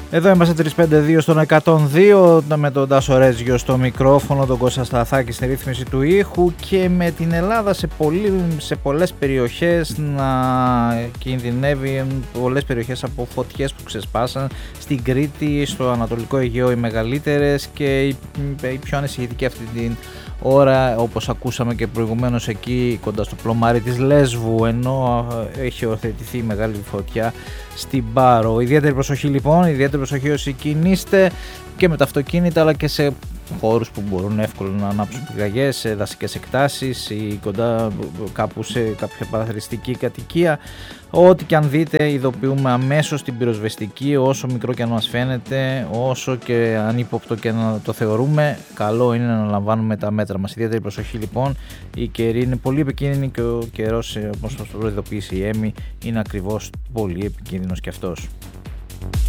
Εδώ είμαστε 352 στον 102 με τον Τάσο Ρέτζιο στο μικρόφωνο, τον Κώστα Σταθάκη στη ρύθμιση του ήχου και με την Ελλάδα σε πολλές περιοχές να κινδυνεύει, πολλές περιοχές από φωτιές που ξεσπάσαν στην Κρήτη, στο Ανατολικό Αιγαίο οι μεγαλύτερες και η πιο ανησυχητική αυτή την ώρα, όπως ακούσαμε και προηγουμένως εκεί κοντά στο πλωμάρι της Λέσβου, ενώ έχει οθετηθεί η μεγάλη φωτιά στην Πάρο. Ιδιαίτερη προσοχή λοιπόν, ιδιαίτερη προσοχή όσοι κινείστε και με τα αυτοκίνητα αλλά και σε χώρους που μπορούν εύκολα να ανάψουν πυρκαγιές, σε δασικές εκτάσεις ή κοντά κάπου σε κάποια παραθεριστική κατοικία. Ό,τι και αν δείτε, ειδοποιούμε αμέσως την πυροσβεστική, όσο μικρό και αν μας φαίνεται, όσο και ανύποπτο και να το θεωρούμε, καλό είναι να λαμβάνουμε τα μέτρα μας. Ιδιαίτερη προσοχή λοιπόν, η καιρή είναι πολύ επικίνδυνη και ο καιρός, όπως μας προειδοποίησε η Έμι, είναι ακριβώς πολύ επικίνδυνος και αυτός.